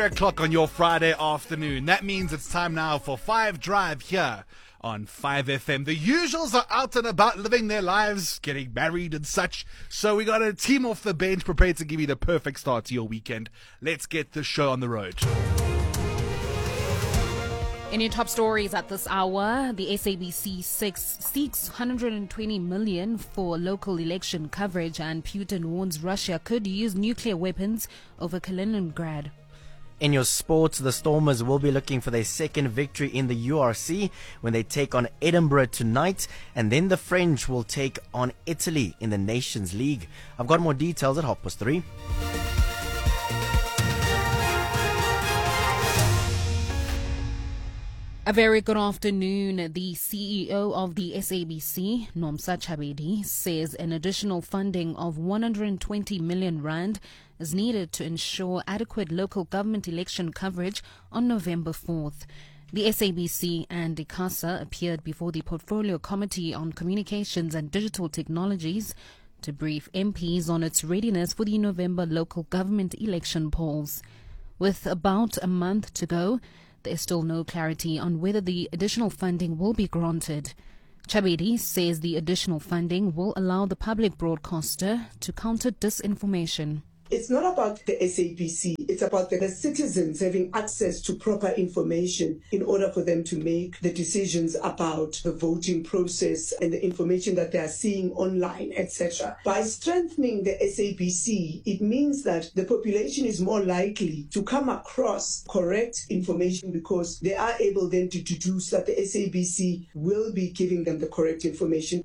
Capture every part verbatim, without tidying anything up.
o'clock on your Friday afternoon. That means it's time now for Five Drive here on five F M. The usuals are out and about living their lives, getting married and such. So we got a team off the bench prepared to give you the perfect start to your weekend. Let's get the show on the road. In your top stories at this hour, the S A B C six seeks one hundred twenty million for local election coverage, and Putin warns Russia could use nuclear weapons over Kaliningrad. In your sports, the Stormers will be looking for their second victory in the U R C when they take on Edinburgh tonight, and then the French will take on Italy in the Nations League. I've got more details at half past three. A very good afternoon. The C E O of the S A B C, Nomsa Chabedi, says an additional funding of one hundred twenty million rand is needed to ensure adequate local government election coverage on November fourth. The S A B C and ICASA appeared before the Portfolio Committee on Communications and Digital Technologies to brief M Ps on its readiness for the November local government election polls. With about a month to go, there is still no clarity on whether the additional funding will be granted. Chabedi says the additional funding will allow the public broadcaster to counter disinformation. It's not about the S A B C, it's about the citizens having access to proper information in order for them to make the decisions about the voting process and the information that they are seeing online, et cetera. By strengthening the S A B C, it means that the population is more likely to come across correct information because they are able then to deduce that the S A B C will be giving them the correct information.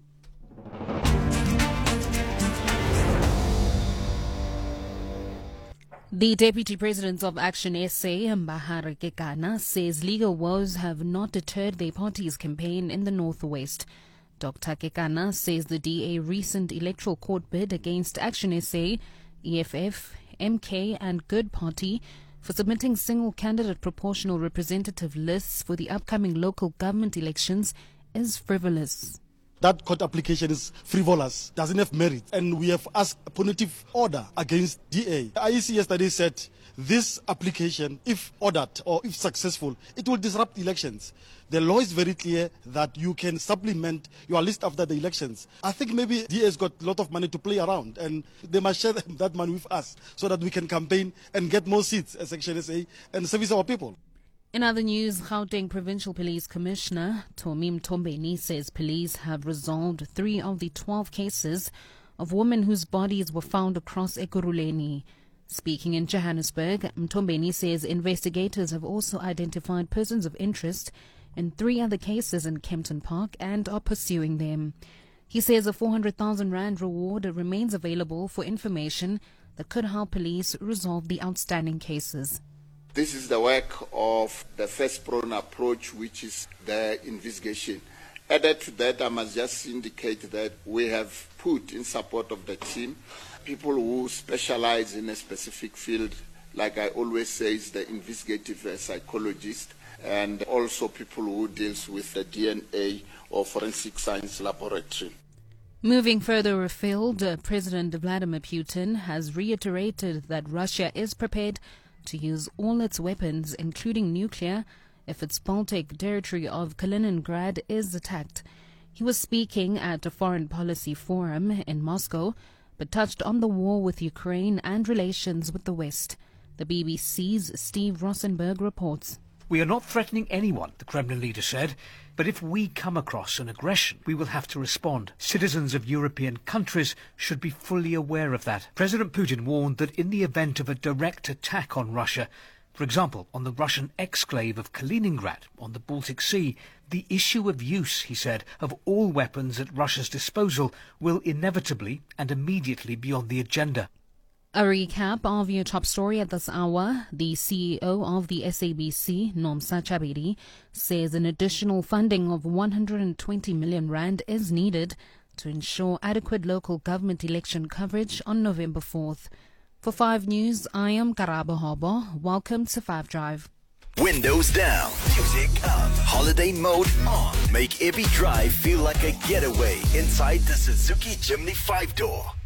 The Deputy President of Action S A, Mbahare Kekana, says legal woes have not deterred their party's campaign in the Northwest. Doctor Kekana says the D A recent electoral court bid against Action S A, E F F, M K and Good Party for submitting single candidate proportional representative lists for the upcoming local government elections is frivolous. That court application is frivolous, doesn't have merit, and we have asked a punitive order against D A. I E C yesterday said this application, if ordered or if successful, it will disrupt elections. The law is very clear that you can supplement your list after the elections. I think maybe D A's got a lot of money to play around, and they must share that money with us so that we can campaign and get more seats as Action S A and service our people. In other news, Gauteng Provincial Police Commissioner Tomi Mtombeni says police have resolved three of the twelve cases of women whose bodies were found across Ekurhuleni. Speaking in Johannesburg, Mtombeni says investigators have also identified persons of interest in three other cases in Kempton Park and are pursuing them. He says a four hundred thousand rand reward remains available for information that could help police resolve the outstanding cases. This is the work of the first prone approach, which is the investigation. Added to that, I must just indicate that we have put in support of the team people who specialize in a specific field, like I always say, is the investigative psychologist, and also people who deals with the D N A or forensic science laboratory. Moving further afield, uh, President Vladimir Putin has reiterated that Russia is prepared to use all its weapons, including nuclear, if its Baltic territory of Kaliningrad is attacked. He was speaking at a foreign policy forum in Moscow, but touched on the war with Ukraine and relations with the West. The B B C's Steve Rosenberg reports. We are not threatening anyone, the Kremlin leader said, but if we come across an aggression, we will have to respond. Citizens of European countries should be fully aware of that. President Putin warned that in the event of a direct attack on Russia, for example, on the Russian exclave of Kaliningrad on the Baltic Sea, the issue of use, he said, of all weapons at Russia's disposal will inevitably and immediately be on the agenda. A recap of your top story at this hour. The C E O of the S A B C, Nomsa Chabedi, says an additional funding of one hundred twenty million rand is needed to ensure adequate local government election coverage on November fourth. For five News, I am Karabo Hobo. Welcome to five Drive. Windows down, music up, holiday mode on. Make every drive feel like a getaway inside the Suzuki Jimny five door.